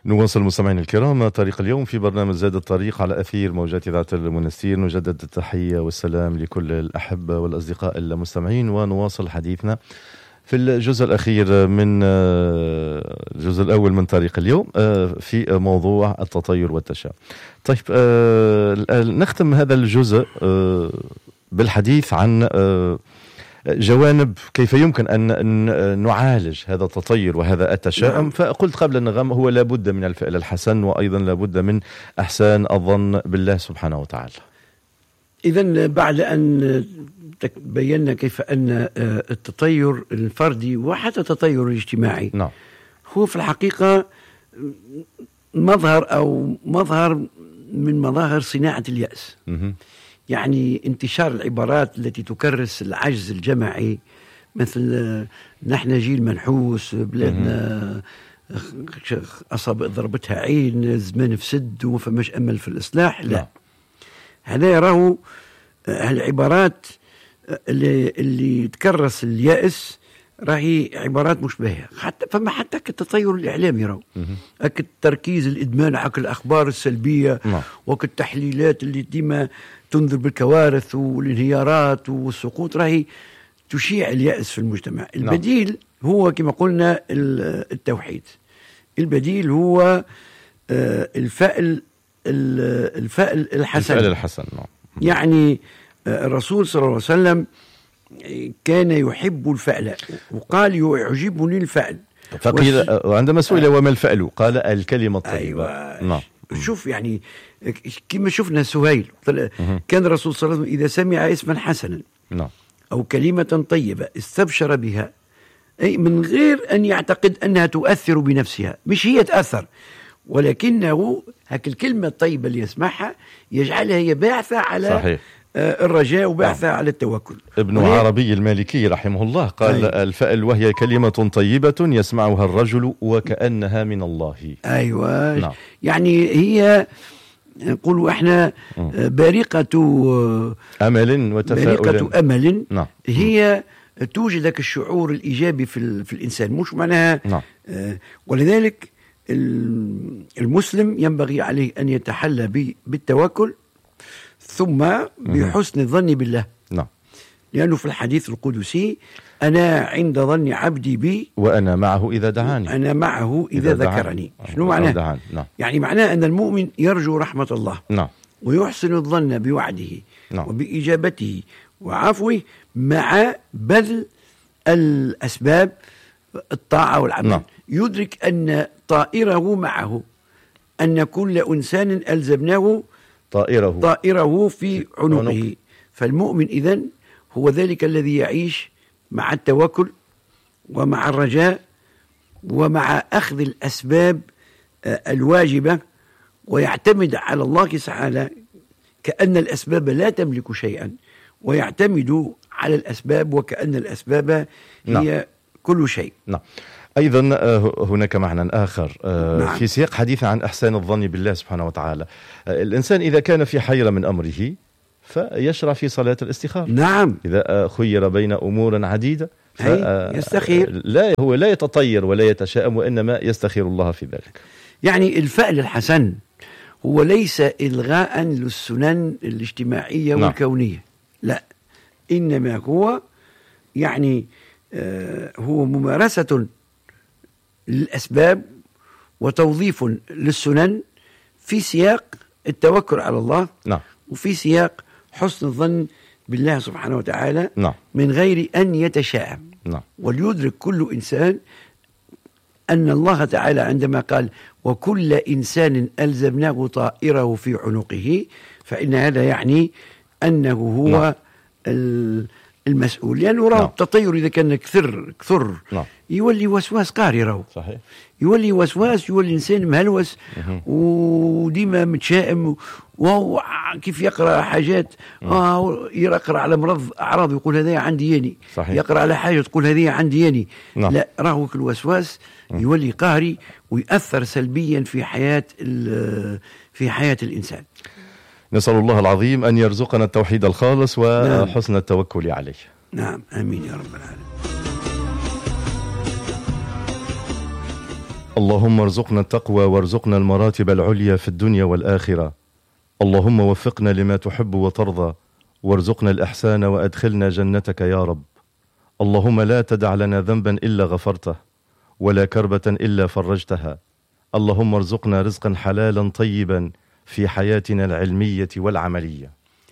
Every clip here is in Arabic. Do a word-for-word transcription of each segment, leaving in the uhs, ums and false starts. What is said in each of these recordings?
نواصل مستمعينا الكرام طريق اليوم في برنامج زاد الطريق على أثير موجات إذاعة المنستير. نجدد التحية والسلام لكل الأحبة والأصدقاء المستمعين، ونواصل حديثنا في الجزء الأخير من الجزء الأول من طريق اليوم في موضوع التطير والتشاؤم. طيب نختم هذا الجزء بالحديث عن جوانب كيف يمكن أن نعالج هذا التطير وهذا التشاؤم. فقلت قبل النغم هو لابد من الفعل الحسن، وأيضا لابد من إحسان الظن بالله سبحانه وتعالى. إذن بعد أن بينا كيف أن التطير الفردي وحتى التطير الاجتماعي نعم. هو في الحقيقة مظهر أو مظهر من مظاهر صناعة اليأس. م- يعني انتشار العبارات التي تكرس العجز الجماعي، مثل نحن جيل منحوس، بلادنا أصاب ضربتها عين، الزمان فسد وما فماش أمل في الإصلاح. لا, لا. هذا يراه العبارات اللي, اللي تكرس اليأس راهي عبارات مشبهة. حتى فما حتى كالتطير الإعلامي راهو التركيز الإدمان على الأخبار السلبية نعم. وكالتحليلات اللي ديما تنذر بالكوارث والانهيارات والسقوط راهي تشيع اليأس في المجتمع. البديل نعم. هو كما قلنا التوحيد. البديل هو الفعل الفعل الحسن الفعل الحسن نعم. يعني الرسول صلى الله عليه وسلم كان يحب الفعل وقال يعجبني الفعل. فقيل عندما سئل آه. وما الفعل قال الكلمة الطيبة. أيوة. نعم. شوف يعني كما شفنا سهيل كان الرسول صلى الله عليه وسلم إذا سمع اسما حسنا نعم. أو كلمة طيبة استبشر بها، أي من غير أن يعتقد أنها تؤثر بنفسها، مش هي تأثر، ولكنه هك الكلمة الطيبة اللي يسمعها يجعلها هي باعثة على صحيح. الرجاء وبعثة على التوكل. ابن عربي المالكي رحمه الله قال أيوة. الفعل وهي كلمة طيبة يسمعها الرجل وكأنها من الله. أيوة نعم. يعني هي نقولوا احنا بارقة أمل وتفاؤل، بارقة أمل نعم. هي توجد لك الشعور الإيجابي في, في الإنسان، مش معناها نعم. آه ولذلك المسلم ينبغي عليه أن يتحلى بالتوكل ثم بحسن الظن بالله. نعم. لأنه في الحديث القدسي أنا عند ظن عبدي بي وأنا معه إذا دعاني. أنا معه إذا, إذا ذكرني. شنو معناه؟ نعم. يعني معناه أن المؤمن يرجو رحمة الله نعم. ويحسن الظن بوعده نعم. وبإجابته وعفوه مع بذل الأسباب الطاعة والعمل. نعم. يدرك أن طائره معه، أن كل إنسان ألزمناه طائره طائره في عنقه. فالمؤمن إذن هو ذلك الذي يعيش مع التوكل ومع الرجاء ومع أخذ الأسباب الواجبة، ويعتمد على الله سبحانه كأن الأسباب لا تملك شيئا، ويعتمد على الأسباب وكأن الأسباب هي نعم. كل شيء. نعم. أيضا هناك معنى آخر نعم. في سياق حديث عن إحسان الظن بالله سبحانه وتعالى. الإنسان إذا كان في حيرة من أمره فيشرع في صلاة الاستخارة. نعم. إذا خير بين أمور عديدة يستخير، لا هو لا يتطير ولا يتشائم، وإنما يستخير الله في ذلك. يعني الفعل الحسن هو ليس إلغاء للسنن الاجتماعية نعم. والكونية، لا، إنما هو يعني آه هو ممارسة للأسباب وتوظيف للسنن في سياق التوكل على الله نعم. وفي سياق حسن الظن بالله سبحانه وتعالى نعم. من غير أن يتشائم. نعم. وليدرك كل إنسان أن الله تعالى عندما قال وكل إنسان ألزمناه طائره في عنقه، فإن هذا يعني أنه هو نعم. المسؤول، لأنه راه التطير إذا كان كثر كثر نعم. يولي وسواس قهري، راه صحيح، يولي وسواس، يولي إنسان مهلوس وديما متشائم، وهو كيف يقرأ حاجات آه يقرأ على مرض أعراض يقول هذا عندي ياني، صحيح. يقرأ على حاجة تقول هذه عندي ياني نعم. لا، راهو كل وسواس يولي قهري ويأثر سلبيا في حياة في حياة الإنسان. نسأل الله العظيم أن يرزقنا التوحيد الخالص وحسن نعم. التوكل عليه. نعم آمين يا رب العالمين. اللهم ارزقنا التقوى وارزقنا المراتب العليا في الدنيا والآخرة. اللهم وفقنا لما تحب وترضى وارزقنا الإحسان وأدخلنا جنتك يا رب. اللهم لا تدع لنا ذنبا إلا غفرته ولا كربة إلا فرجتها. اللهم ارزقنا رزقا حلالا طيبا في حياتنا العلمية والعملية.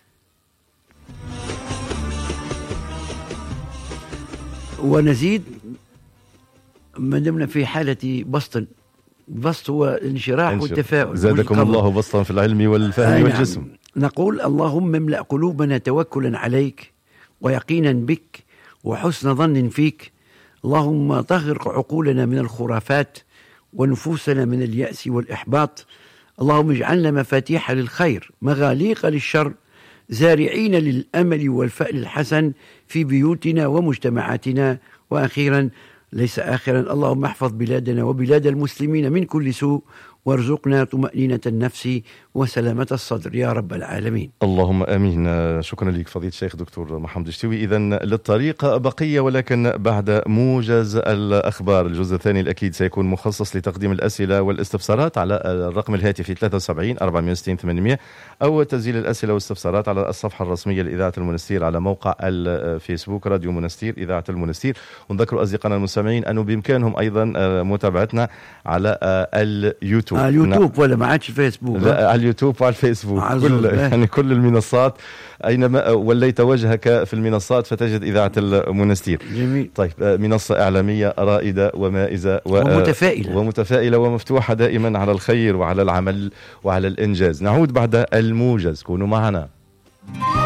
ونزيد ما دمنا في حالة بسط. البسط هو الانشراح والتفاؤل. زادكم الله بسطا في العلم والفهم آه والجسم. نعم. نقول اللهم املأ قلوبنا توكلا عليك ويقينا بك وحسن ظن فيك. اللهم طهر عقولنا من الخرافات ونفوسنا من اليأس والإحباط. اللهم اجعلنا مفاتيح للخير مغاليق للشر زارعين للأمل والفأل الحسن في بيوتنا ومجتمعاتنا. وأخيرا ليس آخرا، اللهم احفظ بلادنا وبلاد المسلمين من كل سوء وارزقنا طمأنينة النفس وسلامة الصدر يا رب العالمين. اللهم آمين. شكرا لك فضيلة الشيخ دكتور محمد الشتوي. إذن للطريق بقية، ولكن بعد موجز الأخبار. الجزء الثاني الأكيد سيكون مخصص لتقديم الأسئلة والاستفسارات على الرقم الهاتفي ثلاثة وسبعين أربعمائة وستين ثمانمائة أو تسجيل الأسئلة والاستفسارات على الصفحة الرسمية لإذاعة المنستير على موقع الفيسبوك راديو منستير إذاعة المنستير. ونذكر أصدقائنا المستمعين أنه بإمكانهم أيضا متابعتنا على اليوتيوب. على اليوتيوب ولا ما عادش فيسبوك؟ لا، على اليوتيوب وعلى الفيسبوك، كل يعني كل المنصات. أينما وليت وجهك في المنصات فتجد إذاعة المنستير. جميل. طيب، منصة إعلامية رائدة ومائزة و... ومتفائلة ومتفائلة ومفتوحة دائما على الخير وعلى العمل وعلى الإنجاز. نعود بعد الموجز، كونوا معنا.